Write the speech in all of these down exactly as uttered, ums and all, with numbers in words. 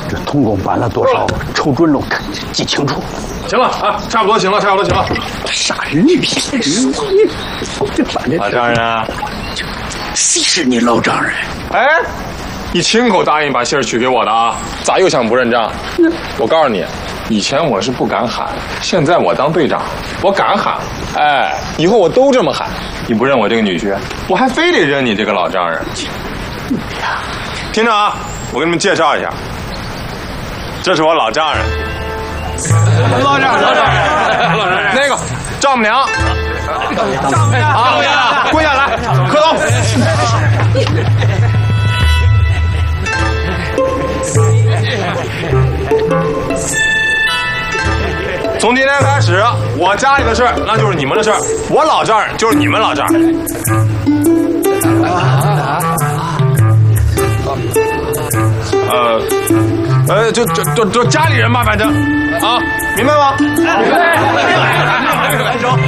这童工搬了多少，瞅准了，记清楚。 行了啊，差不多行了，差不多行了。 杀人女先说，这搬的。 老丈人啊， 谁是你老丈人？ 哎，你亲口答应把信儿许给我的啊，咋又想不认账？我告诉你，以前我是不敢喊，现在我当队长，我敢喊。哎，以后我都这么喊。你不认我这个女婿，我还非得认你这个老丈人。听着啊，我给你们介绍一下，这是我老丈人。老丈人，老丈人，老丈人，那个丈母娘，丈母娘啊，跪下来，磕头。从今天开始，我家里的事儿那就是你们的事儿，我老丈人就是你们老丈人。呃，呃，就就就就家里人吧，反正啊，明白吗？明白。来手。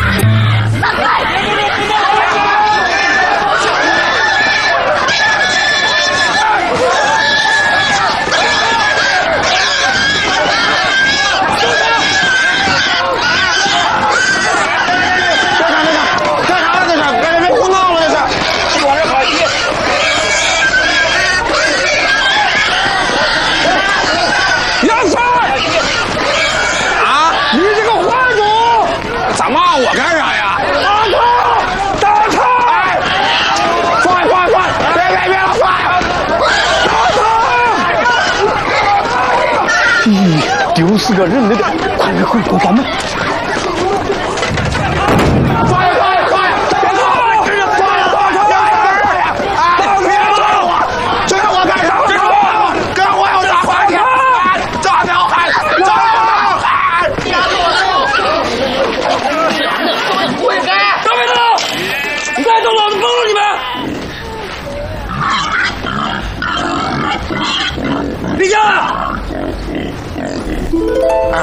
丢死个人了的，快快快，给我关门！快快快！别走！别走！别走！这是我干什么？跟我有啥关系？张小海，张小海！滚开！张北东，你再动老子崩了你们！立正！